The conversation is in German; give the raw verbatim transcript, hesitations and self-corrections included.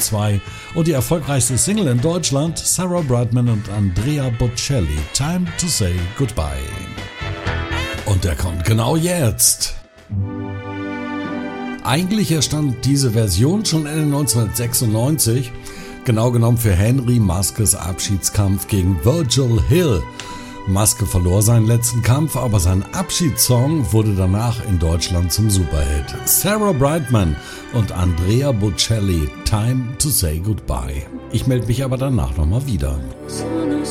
zwei und die erfolgreichste Single in Deutschland, Sarah Brightman und Andrea Bocelli, Time to Say Goodbye. Und der kommt genau jetzt. Eigentlich erstand diese Version schon Ende neunzehnhundertsechsundneunzig, genau genommen für Henry Maskes Abschiedskampf gegen Virgil Hill. Maske verlor seinen letzten Kampf, aber sein Abschiedssong wurde danach in Deutschland zum Superhit. Sarah Brightman und Andrea Bocelli, Time to Say Goodbye. Ich melde mich aber danach nochmal wieder.